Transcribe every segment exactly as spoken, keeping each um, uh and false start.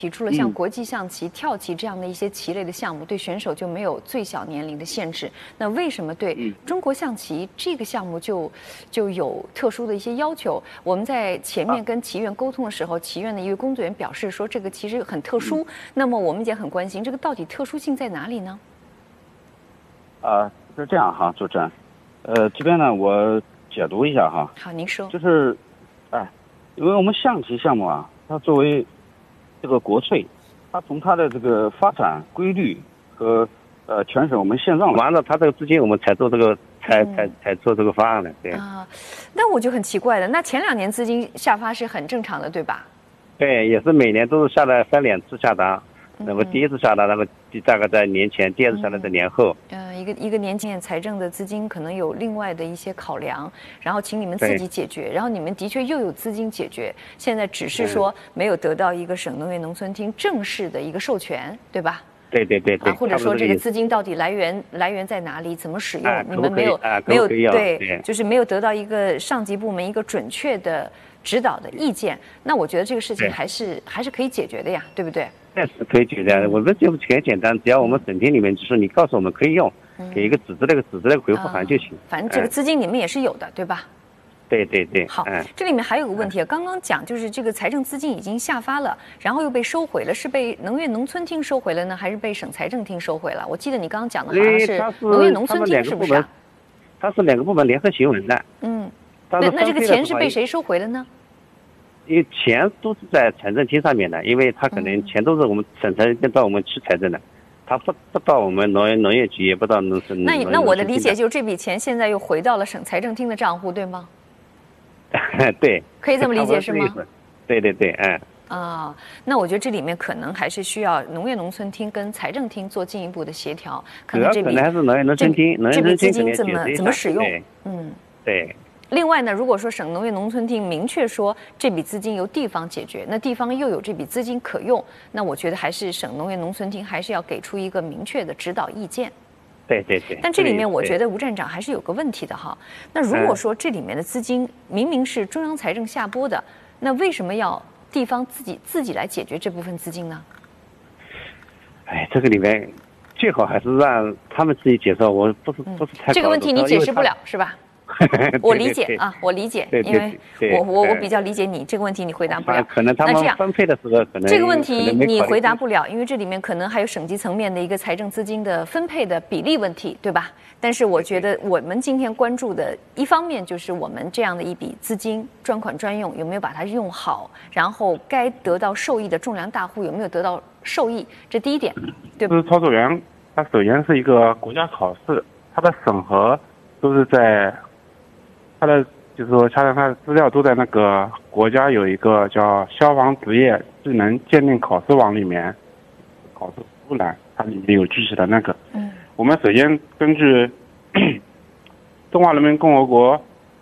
提出了像国际象棋、跳棋这样的一些棋类的项目，对选手就没有最小年龄的限制。那为什么对中国象棋这个项目就就有特殊的一些要求？我们在前面跟棋院沟通的时候，棋院的一位工作人员表示说，这个其实很特殊。那么我们也很关心，这个到底特殊性在哪里呢？ 啊，是这样哈，主持人，呃，这边呢我解读一下哈。 好，您说。 就是，哎，因为我们象棋项目啊，它作为这个国粹，它从它的这个发展规律和呃全省我们现状， 完了它这个资金我们才做这个才才才做这个方案的，对啊。那我就很奇怪了，那前两年资金下发是很正常的，对吧？ 对，也是每年都是下来三两次下达，那么第一次下达，那么大概在年前，第二次下来在年后。 嗯，一个一个年前财政的资金可能有另外的一些考量，然后请你们自己解决，然后你们的确又有资金解决，现在只是说没有得到一个省农业农村厅正式的一个授权，对吧？ 对对对对。 啊，或者说这个资金到底来源来源在哪里，怎么使用， 啊、 你们没有、 啊、 没有对, 对，就是没有得到一个上级部门一个准确的指导的意见。那我觉得这个事情还是还是可以解决的呀，对不对？ 那是可以解决的，我们就很简单，只要我们省厅里面就是你告诉我们可以用，嗯、给一个纸质那个纸质那个回复函就行、啊。 反正这个资金你们也是有的，嗯、对吧？ 对对对。 好， 嗯、 这里面还有个问题啊，刚刚讲就是这个财政资金已经下发了，然后又被收回了，是被农业农村厅收回了呢，还是被省财政厅收回了？我记得你刚刚讲的好像是农业农村厅，是不是、啊？ 它是两个部门联合行文的。 嗯。那那这个钱是被谁收回了呢？ 因为钱都是在财政厅上面的，因为他可能钱都是我们省财政到我们区财政的，他不不到我们农业农业局，也不到农村。 那那我的理解就是这笔钱现在又回到了省财政厅的账户，对吗？ 对， 可以这么理解是吗？ 对对对，嗯。 啊，那我觉得这里面可能还是需要农业农村厅跟财政厅做进一步的协调，可能这笔还是农业农村厅， 这笔资金怎么怎么使用？嗯， 对。 另外呢，如果说省农业农村厅明确说这笔资金由地方解决，那地方又有这笔资金可用，那我觉得还是省农业农村厅还是要给出一个明确的指导意见。 对对对。 但这里面我觉得吴站长还是有个问题的哈。那如果说这里面的资金明明是中央财政下拨的，那为什么要地方自己自己来解决这部分资金呢？ 哎，这个里面最好还是让他们自己解释，我不是不是太、嗯、 这个问题你解释不了是吧？我理解啊，我理解，因为我我我比较理解你这个问题，你回答不了。 可能他们分配的时候可能这个问题你回答不了，因为这里面可能还有省级层面的一个财政资金的分配的比例问题，对吧？但是我觉得我们今天关注的一方面就是我们这样的一笔资金专款专用有没有把它用好，然后该得到受益的种粮大户有没有得到受益，这第一点，对吧？ 就是操作员，它首先是一个国家考试，它的审核都是在。他的就是说，他的他的资料都在那个国家有一个叫消防职业智能鉴定考试网里面，考试服务栏，它里面有具体的那个。嗯。我们首先根据中华人民共和国，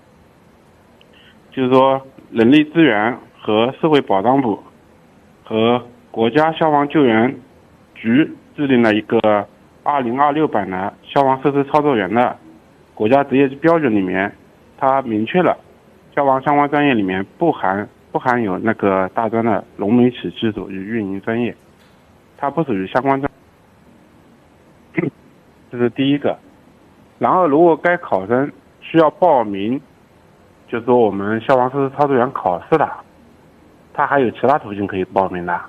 就是说人力资源和社会保障部和国家消防救援局制定了一个二零二六版的消防设施操作员的国家职业标准里面。它明确了，消防相关专业里面不含不含有那个大专的农民起技术与运营专业，它不属于相关专业，这是第一个。然后，如果该考生需要报名，就是说我们消防设施操作员考试的，他还有其他途径可以报名的。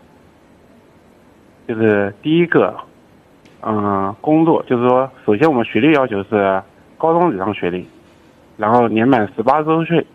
就是第一个，嗯，工作就是说，首先我们学历要求是高中以上学历。然后年满十八周岁，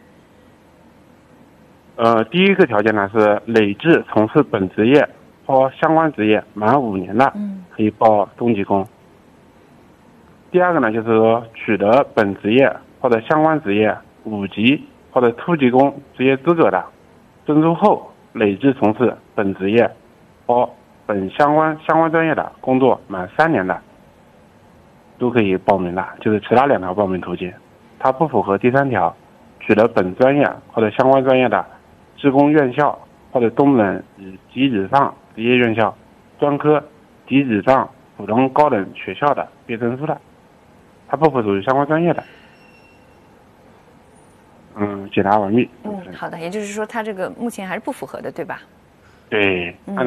呃，第一个条件呢是累计从事本职业或相关职业满五年的，可以报中级工。第二个呢就是说取得本职业或者相关职业五级或者突级工职业资格的，证书后累计从事本职业或本相关相关专业的工作满三年的，都可以报名的，就是其他两条报名途径。它不符合第三条，取得本专业或者相关专业的职工院校或者东等及以上职业院校、专科及以上普通高等学校的毕业证书的，它不属于相关专业的。嗯，解答完毕。 嗯，好的，也就是说，它这个目前还是不符合的，对吧？ 对，按